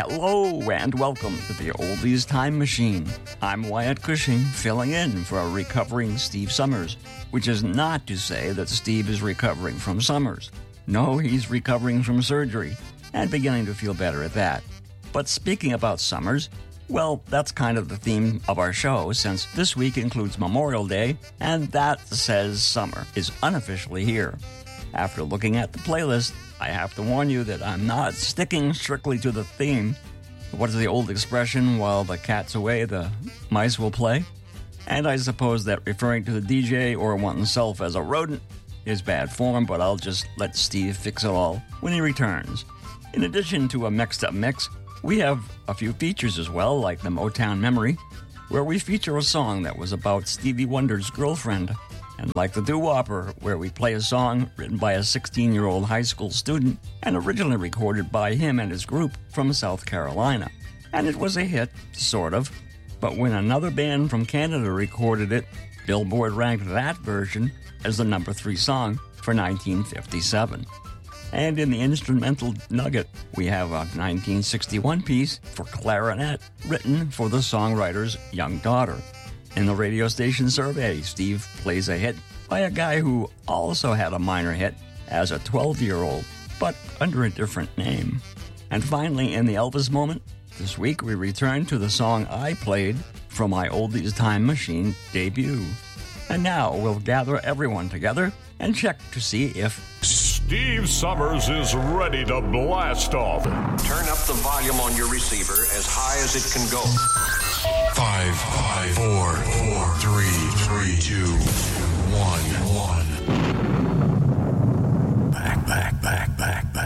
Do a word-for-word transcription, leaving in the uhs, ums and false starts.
hello and welcome to the Oldies Time Machine. I'm Wyatt Cushing, filling in for a recovering Steve Summers, which is not to say that Steve is recovering from Summers. No, he's recovering from surgery and beginning to feel better at that. But speaking about Summers, well, that's kind of the theme of our show, since this week includes Memorial Day, and that says summer is unofficially here. After looking at the playlist, I have to warn you that I'm not sticking strictly to the theme. What is the old expression, while the cat's away, the mice will play? And I suppose that referring to the D J or oneself as a rodent is bad form, but I'll just let Steve fix it all when he returns. In addition to a mixed-up mix, we have a few features as well, like the Motown Memory, where we feature a song that was about Stevie Wonder's girlfriend, and like the Doo-Wopper, where we play a song written by a sixteen-year-old high school student and originally recorded by him and his group from South Carolina. And it was a hit, sort of, but when another band from Canada recorded it, Billboard ranked that version as the number three song for nineteen fifty-seven. And in the instrumental nugget, we have a nineteen sixty-one piece for clarinet written for the songwriter's young daughter. In the radio station survey, Steve plays a hit by a guy who also had a minor hit as a twelve-year-old, but under a different name. And finally, in the Elvis moment, this week we return to the song I played from my Oldies Time Machine debut. And now we'll gather everyone together and check to see if Steve Summers is ready to blast off. Turn up the volume on your receiver as high as it can go. Five, five, four, four, three, three, two, one, one. Back, back, back, back, back.